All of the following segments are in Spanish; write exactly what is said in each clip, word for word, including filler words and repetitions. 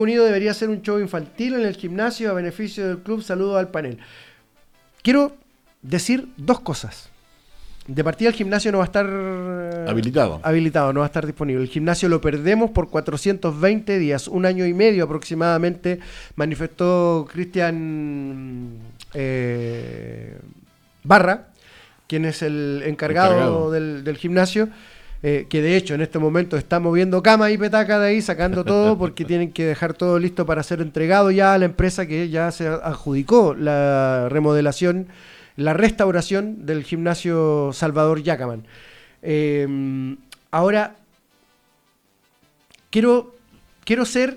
Unido debería ser un show infantil en el gimnasio a beneficio del club. Saludos al panel. Quiero decir dos cosas. De partida el gimnasio no va a estar habilitado. habilitado, no va a estar disponible. El gimnasio lo perdemos por cuatrocientos veinte días, un año y medio aproximadamente, manifestó Cristian eh, Barra, quien es el encargado, encargado. Del, del gimnasio, eh, que de hecho en este momento está moviendo cama y petaca de ahí, sacando todo, porque tienen que dejar todo listo para ser entregado ya a la empresa que ya se adjudicó la remodelación, la restauración del gimnasio Salvador Yacaman. Eh, ahora, quiero, quiero ser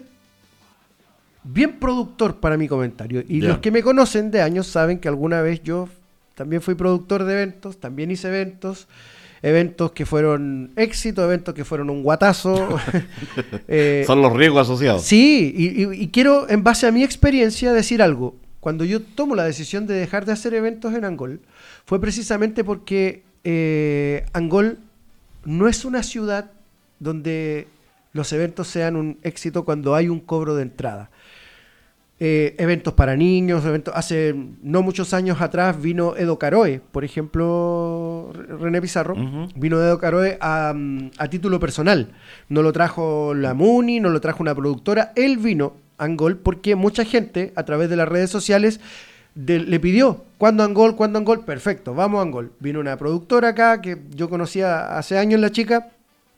bien productor para mi comentario. Y yeah. Los que me conocen de años saben que alguna vez yo también fui productor de eventos, también hice eventos, eventos que fueron éxito, eventos que fueron un guatazo. eh, Son los riesgos asociados. Sí, y, y, y quiero, en base a mi experiencia, decir algo. Cuando yo tomo la decisión de dejar de hacer eventos en Angol, fue precisamente porque eh, Angol no es una ciudad donde los eventos sean un éxito cuando hay un cobro de entrada. Eh, eventos para niños, eventos hace no muchos años atrás vino Edo Caroe, por ejemplo, René Pizarro, uh-huh. vino Edo Caroe a, a título personal. No lo trajo la Muni, no lo trajo una productora, él vino Angol porque mucha gente a través de las redes sociales de, le pidió ¿cuándo Angol? ¿Cuándo Angol? Perfecto, vamos a Angol. Vino una productora acá que yo conocía hace años, la chica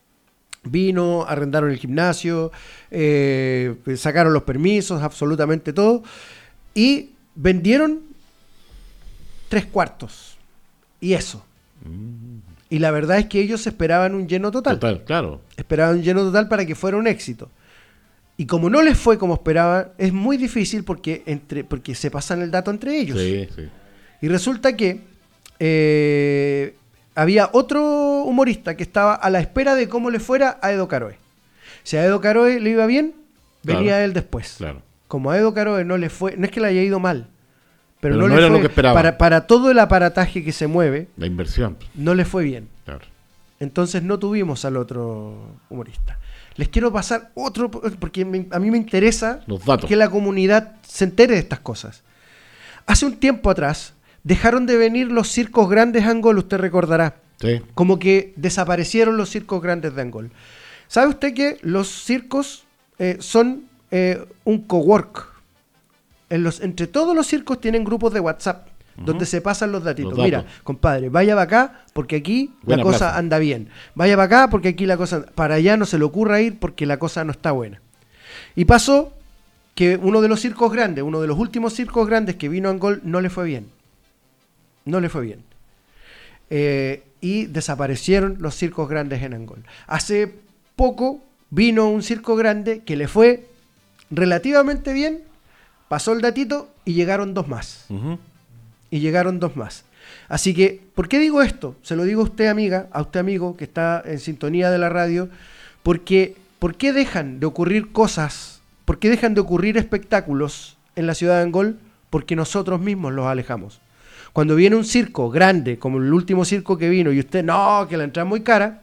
vino, arrendaron el gimnasio, eh, sacaron los permisos, absolutamente todo, y vendieron tres cuartos y eso. Mm. Y la verdad es que ellos esperaban un lleno total. Total, claro. Esperaban un lleno total para que fuera un éxito. Y como no les fue como esperaban, es muy difícil porque, entre, porque se pasan el dato entre ellos. Sí, sí. Y resulta que eh, había otro humorista que estaba a la espera de cómo le fuera a Edo Caroe. Si a Edo Caroe le iba bien, venía claro, él después. Claro. Como a Edo Caroe no le fue, no es que le haya ido mal, pero, pero no, no le era fue, lo que esperaba. Para, para todo el aparataje que se mueve, la inversión, no le fue bien. Claro. Entonces no tuvimos al otro humorista. Les quiero pasar otro, porque me, a mí me interesa que la comunidad se entere de estas cosas. Hace un tiempo atrás dejaron de venir los circos grandes a Angol, usted recordará. Sí. Como que desaparecieron los circos grandes de Angol. ¿Sabe usted que los circos eh, son eh, un cowork? En los, entre todos los circos tienen grupos de WhatsApp uh-huh. donde se pasan los datitos. Los Mira, compadre, vaya para acá porque aquí Buena la cosa plaza. anda bien. Vaya para acá porque aquí la cosa... Para allá no se le ocurra ir porque la cosa no está buena. Y pasó que uno de los circos grandes, uno de los últimos circos grandes que vino a Angol, no le fue bien. No le fue bien. Eh, y desaparecieron los circos grandes en Angol. Hace poco vino un circo grande que le fue relativamente bien, pasó el datito y llegaron dos más. Uh-huh. Y llegaron dos más. Así que, ¿por qué digo esto? Se lo digo a usted, amiga, a usted, amigo, que está en sintonía de la radio, porque ¿por qué dejan de ocurrir cosas? ¿Por qué dejan de ocurrir espectáculos en la ciudad de Angol? Porque nosotros mismos los alejamos. Cuando viene un circo grande, como el último circo que vino, y usted, no, que la entrada es muy cara,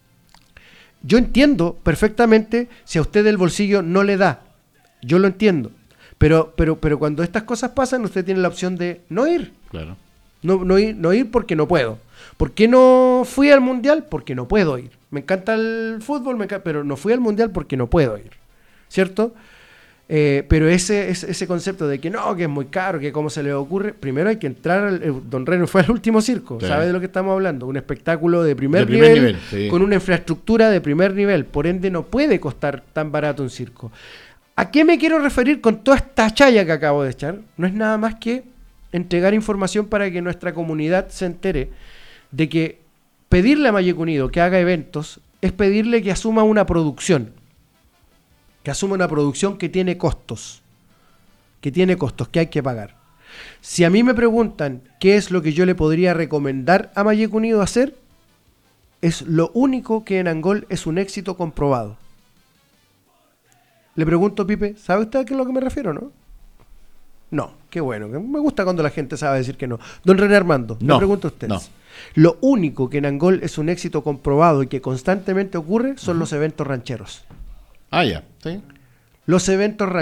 yo entiendo perfectamente si a usted el bolsillo no le da. Yo lo entiendo. Pero, pero, pero cuando estas cosas pasan, usted tiene la opción de no ir. Claro. No, no ir, no ir porque no puedo. ¿Por qué no fui al mundial? Porque no puedo ir. Me encanta el fútbol, me encanta, pero no fui al mundial porque no puedo ir. ¿Cierto? Eh, pero ese, ese ese concepto de que no, que es muy caro, que cómo se le ocurre, primero hay que entrar al, eh, Don Reno fue al último circo, sí. ¿Sabe de lo que estamos hablando? Un espectáculo de primer, de primer nivel, nivel sí. Con una infraestructura de primer nivel, por ende no puede costar tan barato un circo. ¿A qué me quiero referir con toda esta chaya que acabo de echar? No es nada más que entregar información para que nuestra comunidad se entere de que pedirle a Mayeco Unido que haga eventos es pedirle que asuma una producción. Que asuma una producción que tiene costos, que tiene costos, que hay que pagar. Si a mí me preguntan qué es lo que yo le podría recomendar a Mayeco Unido hacer, es lo único que en Angol es un éxito comprobado. Le pregunto, Pipe, ¿sabe usted a qué es lo que me refiero, no? No, qué bueno, me gusta cuando la gente sabe decir que no. Don René Armando, no, le pregunto a ustedes. No. Lo único que en Angol es un éxito comprobado y que constantemente ocurre son uh-huh. los eventos rancheros. Ah, ya, sí. Los eventos rancheros.